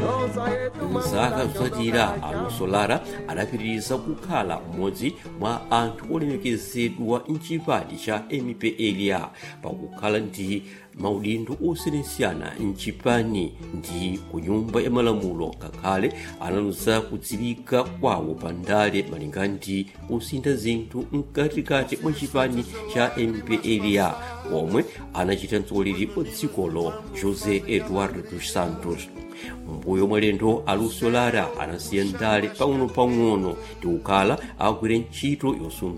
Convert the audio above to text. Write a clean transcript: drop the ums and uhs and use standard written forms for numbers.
mzaka zotsatira Alonso Lara adapitiriza kukhala mmodzi mwa anthu olemekezedwa mchipani cha MPLA pakukhala ndi maudindo osiyanasiyana mchipani ndi ku nyumba ya malamulo, ngakhale analuza kudziwika kwawo pandale malinga ndi kusintha zinthu mkatikati mwa chipani cha MPLA omwe anachita mtsogoleri wa dzikolo José Eduardo dos Santos. Mbuyo mwalendo Alonso Lara anasiya ndale pang'ono-pang'ono ndi kukhala agwira ntchito yosunga